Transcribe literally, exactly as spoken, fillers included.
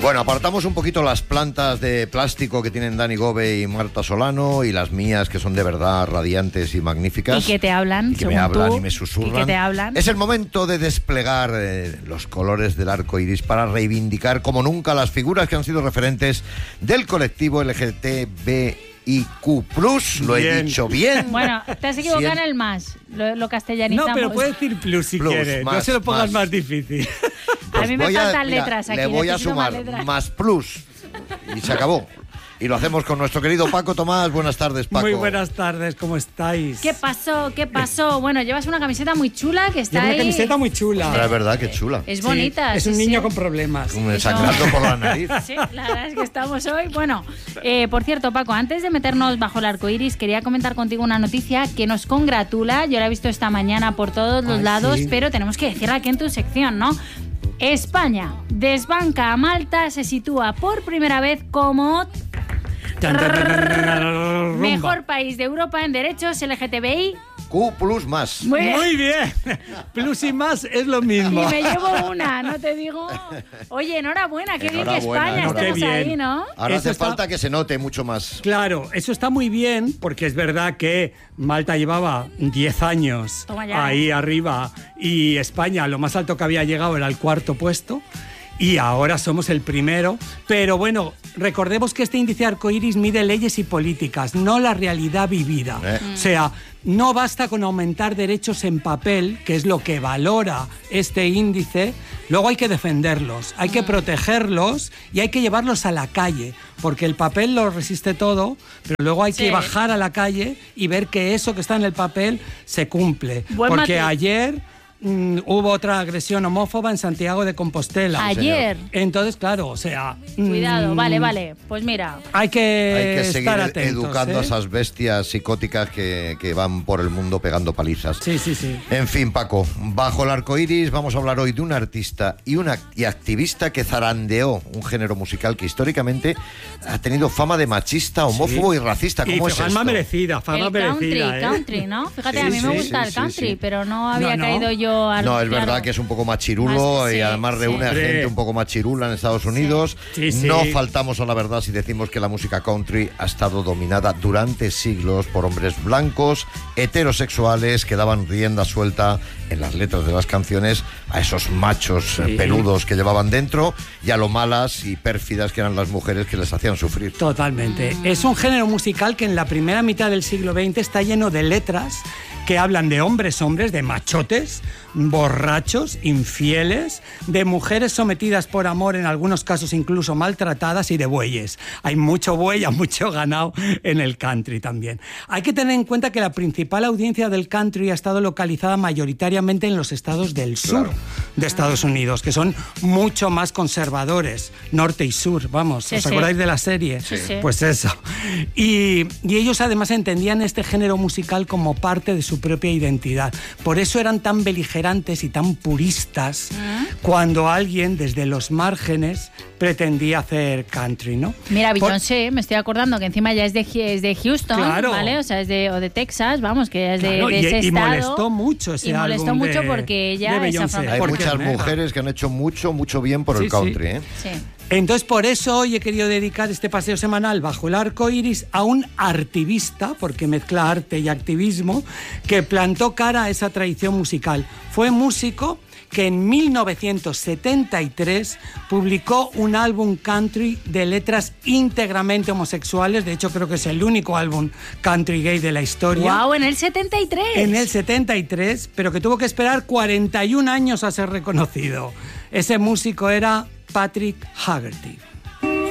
Bueno, apartamos un poquito las plantas de plástico que tienen Dani Gobe y Marta Solano y las mías, que son de verdad radiantes y magníficas. Y que te hablan, y que me hablan tú, y me susurran. Y que te hablan. Es el momento de desplegar eh, los colores del arco iris para reivindicar como nunca las figuras que han sido referentes del colectivo L G T B I Q plus. Lo bien. he dicho bien. Bueno, te has equivocado en el más. Lo, lo castellanizamos. No, pero puedes decir plus si Plus, quieres. más, no se lo pongas más. más difícil. Pues a mí me voy faltan mira, letras aquí. Le voy a necesito más sumar letras. más plus y se acabó. Y lo hacemos con nuestro querido Paco Tomás. Buenas tardes, Paco. Muy buenas tardes, ¿cómo estáis? ¿Qué pasó? ¿Qué pasó? Bueno, llevas una camiseta muy chula que está Llevo una ahí. camiseta muy chula. Pero es verdad que chula. Es Sí, bonita. es sí, un niño sí. con problemas. Un sangrando por la nariz. Sí, la verdad es que estamos hoy. Bueno, eh, por cierto, Paco, antes de meternos bajo el arco iris, quería comentar contigo una noticia que nos congratula. Yo la he visto esta mañana por todos los Ay, lados, sí. pero tenemos que decirla aquí en tu sección, ¿no? España desbanca a Malta, se sitúa por primera vez como Tan, tan, tan, tan, tan, tan, rumba. mejor país de Europa en derechos L G T B I. Q plus más. Muy bien. Muy bien. Plus y más es lo Y mismo. me llevo una, no te digo. Oye, enhorabuena, qué bien que Enhorabuena, España enhorabuena. estemos Qué bien. ahí, ¿no? Ahora Eso hace está- falta que se note mucho más. Claro, eso está muy bien, porque es verdad que Malta llevaba diez años Toma ya. ahí arriba y España lo más alto que había llegado era el cuarto puesto. Y ahora somos el primero. Pero bueno, recordemos que este índice arcoíris mide leyes y políticas, no la realidad vivida. Eh. O sea, no basta con aumentar derechos en papel, que es lo que valora este índice. Luego hay que defenderlos, hay que protegerlos y hay que llevarlos a la calle, porque el papel lo resiste todo, pero luego hay Sí. que bajar a la calle y ver que eso que está en el papel se cumple. Buen porque matiz. ayer mm, hubo otra agresión homófoba en Santiago de Compostela. Ayer. Entonces, claro, o sea... Cuidado, mm, vale, vale. Pues mira. Hay que, Hay que seguir estar atentos. educando ¿eh? a esas bestias psicóticas que, que van por el mundo pegando palizas. Sí, sí, sí. En fin, Paco, bajo el arco iris vamos a hablar hoy de un artista y una y activista que zarandeó un género musical que históricamente ha tenido fama de machista, homófobo Sí. y racista. Y ¿Cómo es fama esto? merecida, fama El country, merecida. ¿eh? country, ¿no? Fíjate, Sí, a mí me sí, gusta sí, el sí, country, sí. pero no había No, no. caído yo al... No, es claro. verdad que es un poco machirulo Más- y sí, además reúne a sí. gente un poco machirula en Estados Unidos. Sí, sí. No faltamos a la verdad si decimos que la música country ha estado dominada durante siglos por hombres blancos, heterosexuales, que daban rienda suelta en las letras de las canciones a esos machos eh, Sí. peludos que llevaban dentro y a lo malas y pérfidas que eran las mujeres que les hacían sufrir. Totalmente. Es un género musical que en la primera mitad del siglo veinte está lleno de letras que hablan de hombres, hombres, de machotes, borrachos, infieles, de mujeres sometidas por amor, en algunos casos incluso maltratadas, y de bueyes. Hay mucho buey, hay mucho ganado en el country también. Hay que tener en cuenta que la principal audiencia del country ha estado localizada mayoritariamente en los estados del sur Claro. de Estados Unidos, que son mucho más conservadores, norte y sur, vamos, Sí, ¿os sí. acordáis de la serie? Sí, sí. Pues eso. Y, y ellos además entendían este género musical como parte de su propia identidad. Por eso eran tan beligerantes y tan puristas cuando alguien desde los márgenes pretendía hacer country, ¿no? Mira, Por- Beyoncé, me estoy acordando que encima ya es de, es de Houston, Claro. ¿vale? O sea, es de, o de Texas, vamos, que es de, Claro, de y- ese y estado. molestó mucho ese Y molestó álbum mucho de- porque de ella es Beyoncé. afroamericana. Hay ¿Por muchas qué? mujeres que han hecho mucho, mucho bien por Sí, el sí. country, ¿eh? Sí. Entonces, por eso hoy he querido dedicar este paseo semanal bajo el arco iris a un artivista, porque mezcla arte y activismo, que plantó cara a esa tradición musical. Fue músico que en mil novecientos setenta y tres publicó un álbum country de letras íntegramente homosexuales. De hecho, creo que es el único álbum country gay de la historia. ¡Guau! En el setenta y tres. En el setenta y tres, pero que tuvo que esperar cuarenta y un años a ser reconocido. Ese músico era Patrick Haggerty.